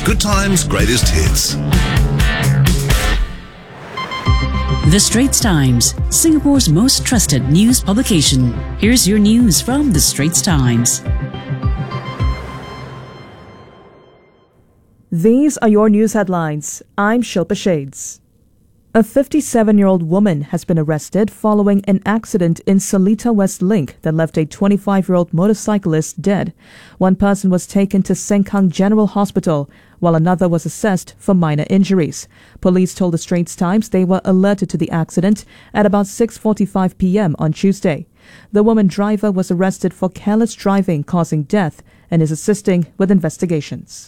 Good Times Greatest Hits. The Straits Times, Singapore's most trusted news publication. Here's your news from The Straits Times. These are your news headlines. I'm Shilpa Shades. A 57-year-old woman has been arrested following an accident in Seletar West Link that left a 25-year-old motorcyclist dead. One person was taken to Sengkang General Hospital, while another was assessed for minor injuries. Police told the Straits Times they were alerted to the accident at about 6:45 p.m. on Tuesday. The woman driver was arrested for careless driving causing death and is assisting with investigations.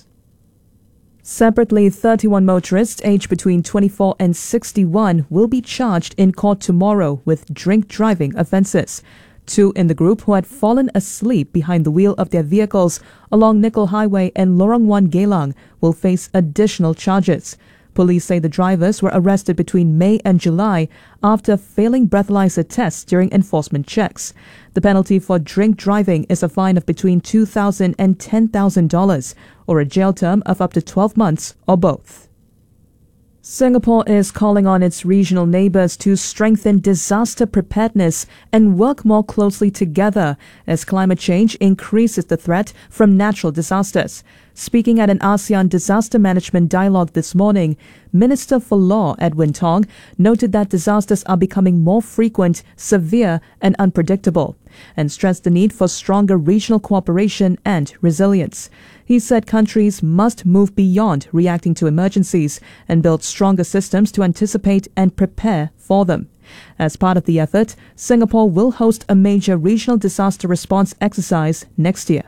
Separately, 31 motorists aged between 24 and 61 will be charged in court tomorrow with drink driving offences. Two in the group who had fallen asleep behind the wheel of their vehicles along Nickel Highway and Lorong 1 Geylang will face additional charges. Police say the drivers were arrested between May and July after failing breathalyzer tests during enforcement checks. The penalty for drink driving is a fine of between $2,000 and $10,000 or a jail term of up to 12 months or both. Singapore is calling on its regional neighbours to strengthen disaster preparedness and work more closely together as climate change increases the threat from natural disasters. Speaking at an ASEAN Disaster Management Dialogue this morning, Minister for Law Edwin Tong noted that disasters are becoming more frequent, severe and unpredictable, and stressed the need for stronger regional cooperation and resilience. He said countries must move beyond reacting to emergencies and build stronger systems to anticipate and prepare for them. As part of the effort, Singapore will host a major regional disaster response exercise next year.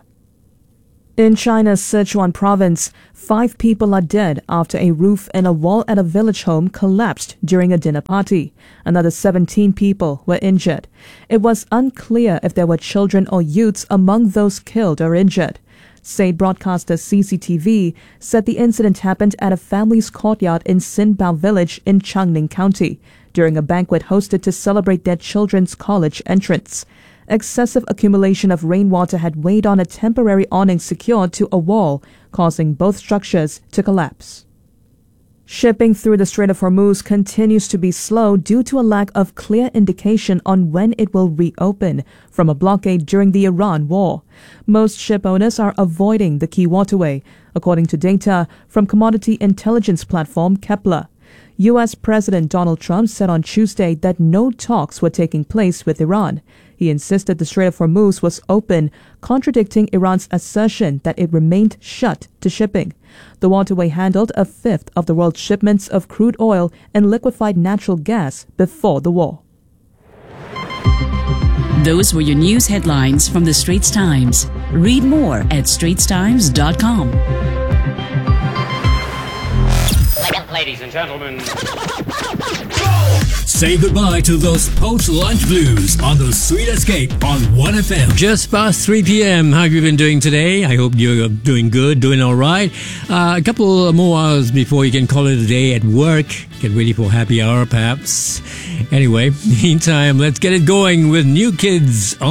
In China's Sichuan province, 5 people are dead after a roof and a wall at a village home collapsed during a dinner party. Another 17 people were injured. It was unclear if there were children or youths among those killed or injured. State broadcaster CCTV said the incident happened at a family's courtyard in Sinbao village in Changning County during a banquet hosted to celebrate their children's college entrance. Excessive accumulation of rainwater had weighed on a temporary awning secured to a wall, causing both structures to collapse. Shipping through the Strait of Hormuz continues to be slow due to a lack of clear indication on when it will reopen from a blockade during the Iran war. Most ship owners are avoiding the key waterway, according to data from commodity intelligence platform Kepler. U.S. President Donald Trump said on Tuesday that no talks were taking place with Iran. He insisted the Strait of Hormuz was open, contradicting Iran's assertion that it remained shut to shipping. The waterway handled a fifth of the world's shipments of crude oil and liquefied natural gas before the war. Those were your news headlines from The Straits Times. Read more at straitstimes.com. Ladies and gentlemen, say goodbye to those post-lunch blues on the Sweet Escape on 1FM. Just past 3 p.m. How have you been doing today? I hope you're doing good, doing all right. A couple more hours before you can call it a day at work. Get ready for happy hour, perhaps. Anyway, meantime, let's get it going with New Kids